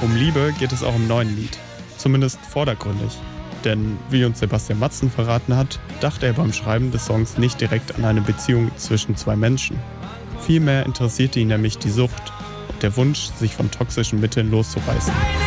Um Liebe geht es auch im neuen Lied. Zumindest vordergründig. Denn, wie uns Sebastian Matzen verraten hat, dachte er beim Schreiben des Songs nicht direkt an eine Beziehung zwischen zwei Menschen. Vielmehr interessierte ihn nämlich die Sucht und der Wunsch, sich von toxischen Mitteln loszureißen.